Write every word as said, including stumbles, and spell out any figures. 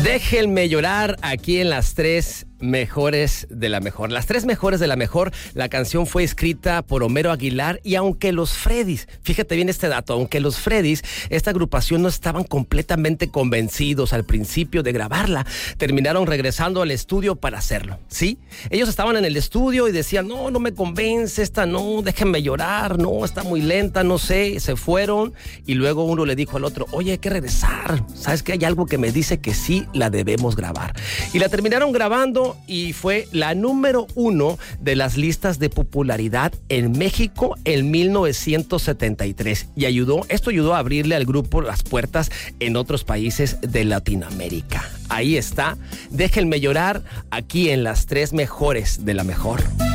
Déjenme llorar aquí en las tres mejores de la mejor. Las tres mejores de la mejor. La canción fue escrita por Homero Aguilar y aunque los Freddys, fíjate bien este dato, aunque los Freddys, esta agrupación no estaban completamente convencidos al principio de grabarla, terminaron regresando al estudio para hacerlo, ¿sí? Ellos estaban en el estudio y decían, no, no me convence esta, no, déjenme llorar, no, está muy lenta, no sé, se fueron y luego uno le dijo al otro, oye, hay que regresar, ¿sabes qué? Hay algo que me dice que sí la debemos grabar. Y la terminaron grabando y fue la número uno de las listas de popularidad en México en mil novecientos setenta y tres y ayudó, esto ayudó a abrirle al grupo las puertas en otros países de Latinoamérica. Ahí está, déjenme llorar aquí en las tres mejores de la mejor.